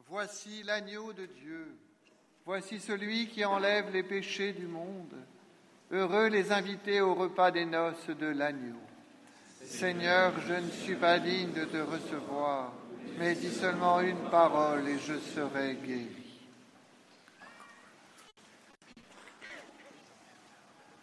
Voici l'agneau de Dieu. Voici celui qui enlève les péchés du monde. Heureux les invités au repas des noces de l'agneau. Seigneur, je ne suis pas digne de te recevoir, mais dis seulement une parole et je serai guéri.